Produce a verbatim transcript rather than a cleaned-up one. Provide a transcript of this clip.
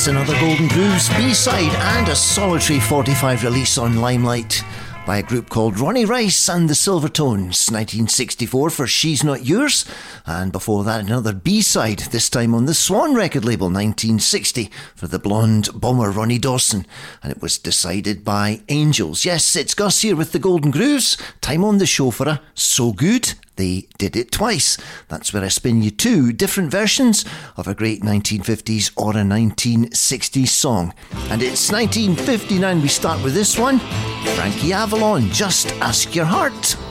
Yes, another Golden Grooves B-side and a solitary forty-five release on Limelight by a group called Ronnie Rice and the Silvertones, nineteen sixty-four for She's Not Yours, and before that another B-side, this time on the Swan record label, nineteen sixty, for the blonde bomber Ronnie Dawson, and it was decided by Angels. Yes, it's Gus here with the Golden Grooves, time on the show for a So Good They Did It Twice. That's where I spin you two different versions of a great nineteen fifties or a nineteen sixties song. And it's nineteen fifty-nine we start with this one, Frankie Avalon, Just Ask Your Heart.